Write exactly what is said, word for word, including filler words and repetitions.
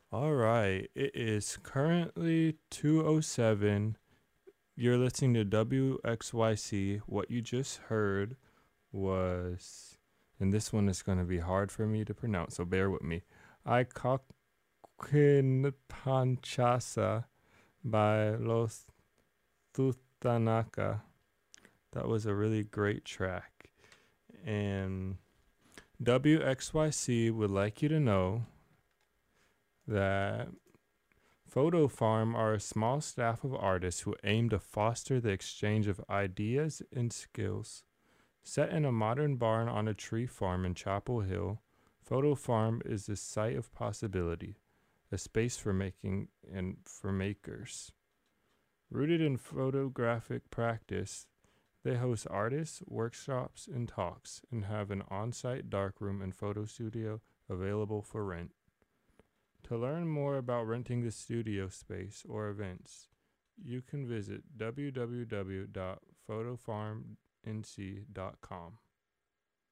All right, it is currently two oh seven. You're listening to W X Y C. What you just heard was, and this one is going to be hard for me to pronounce, so bear with me. Aikakin Panchasa by Los Tutanaka. That was a really great track. And W X Y C would like you to know that Photo Farm are a small staff of artists who aim to foster the exchange of ideas and skills. Set in a modern barn on a tree farm in Chapel Hill, Photo Farm is a site of possibility, a space for making and for makers. Rooted in photographic practice, they host artists, workshops, and talks, and have an on site darkroom and photo studio available for rent. To learn more about renting the studio space or events, you can visit w w w dot photo farm n c dot com.